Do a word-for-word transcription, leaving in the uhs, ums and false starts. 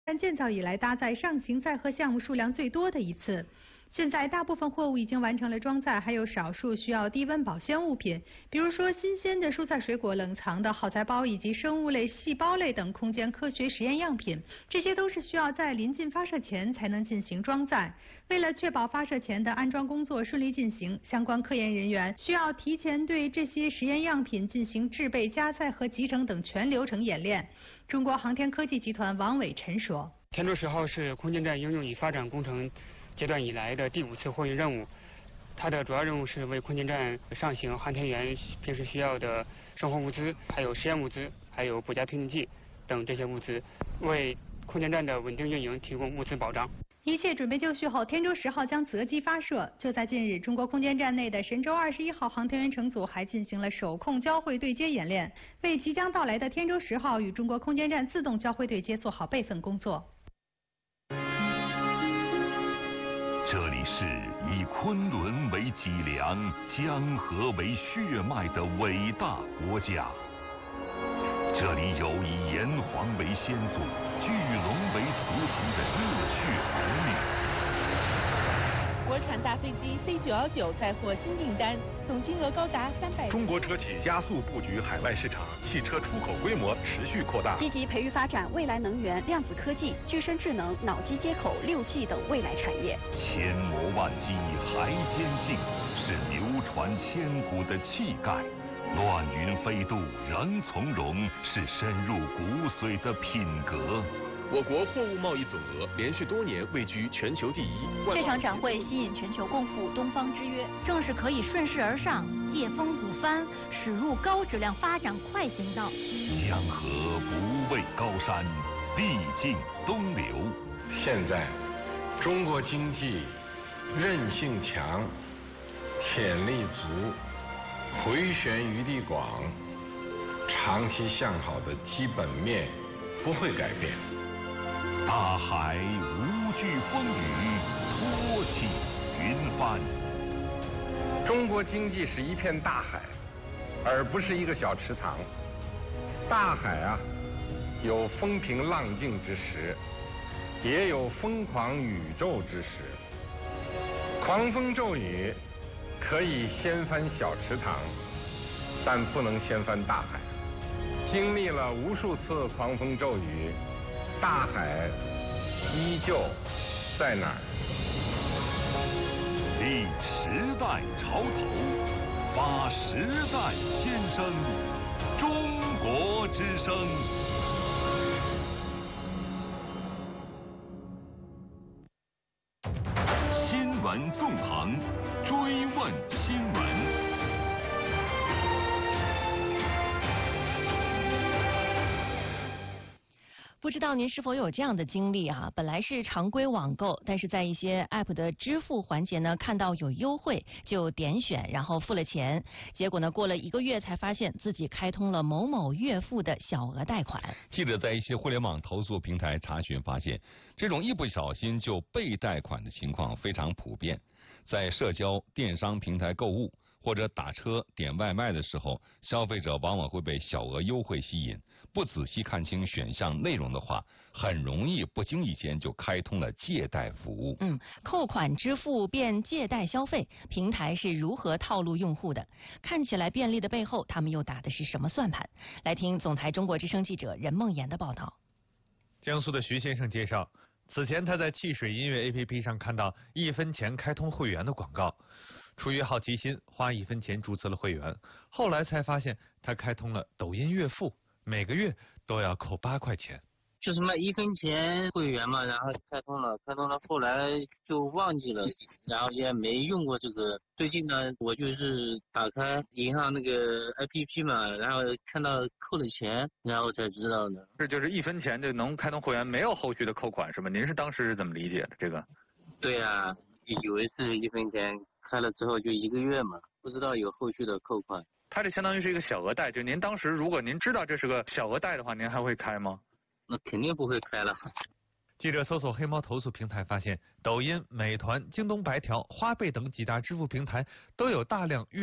建造以来搭载上行载荷项目数量最多的一次。现在大部分货物已经完成了装载，还有少数需要低温保鲜物品，比如说新鲜的蔬菜水果冷藏的耗材包以及生物类、细胞类等空间科学实验样品，这些都是需要在临近发射前才能进行装载。为了确保发射前的安装工作顺利进行，相关科研人员需要提前对这些实验样品进行制备、加载和集成等全流程演练。中国航天科技集团王伟晨说：“ 天舟十号是空间站应用与发展工程阶段以来的第五次货运任务，它的主要任务是为空间站上行航天员平时需要的生活物资、还有实验物资、还有补加推进剂等这些物资，为空间站的稳定运营提供物资保障。” 一切准备就绪后，天舟十号将择机发射。就在近日，中国空间站内的神舟二十一号航天员乘组还进行了手控交会对接演练，为即将到来的天舟十号与中国空间站自动交会对接做好备份工作。 这里是以昆仑为脊梁、江河为血脉的伟大国家。这里有以炎黄为先祖、巨龙为图腾的热血儿女。 国产大飞机 C 九幺九再获新订单，总金额高达三百。 中国车企加速布局海外市场，汽车出口规模持续扩大。 积极培育发展未来能源、量子科技、具身智能、脑机接口、六 G 等未来产业。 千磨万击还坚信，是流传千古的气概。乱云飞渡仍从容，是深入骨髓的品格。 我国货物贸易总额连续多年位居全球第一。 这场展会吸引全球共赴东方之约， 正是可以顺势而上，借风补帆，驶入高质量发展快行道。 江河不畏高山，历尽东流。 现在，中国经济韧性强，潜力足，回旋余地广，长期向好的基本面不会改变。 大海无惧风雨，托起云帆。 中国经济是一片大海，而不是一个小池塘。大海啊，有风平浪静之时，也有疯狂宇宙之时。狂风骤雨可以掀翻小池塘，但不能掀翻大海。经历了无数次狂风骤雨，大海依旧在哪儿？ 立时代潮头，发时代先声，中国之声。新闻纵横，追问新闻。 不知道您是否有这样的经历啊？本来是常规网购，但是在一些 App 的支付环节呢，看到有优惠就点选，然后付了钱，结果呢过了一个月才发现自己开通了某某月付的小额贷款。 记者在一些互联网投诉平台查询发现，这种一不小心就被贷款的情况非常普遍。在社交电商平台购物或者打车点外卖的时候，消费者往往会被小额优惠吸引，不仔细看清选项内容的话，很容易不经意间就开通了借贷服务。 嗯，扣款支付变借贷消费，平台是如何套路用户的？看起来便利的背后，他们又打的是什么算盘？来听总台中国之声记者任梦妍的报道。 江苏的徐先生介绍，此前他在汽水音乐 A P P 上看到一分钱开通会员的广告。出于好奇心，花一分钱注册了会员，后来才发现他开通了抖音月付，每个月都要扣八块钱。 就是卖一分钱会员嘛，然后开通了，开通了，后来就忘记了，然后也没用过这个。最近呢，我就是打开银行那个 A P P 嘛，然后看到扣了钱，然后才知道的。 这就是一分钱就能开通会员，没有后续的扣款是吗？您是当时是怎么理解的这个？ 对啊，以为是一分钱。开了之后就一个月嘛，不知道有后续的扣款。 它这相当于是一个小额贷，就您当时如果您知道这是个小额贷的话，您还会开吗？ 那肯定不会开了。 记者搜索黑猫投诉平台发现，抖音、美团、京东白条、花呗等几大支付平台都有大量预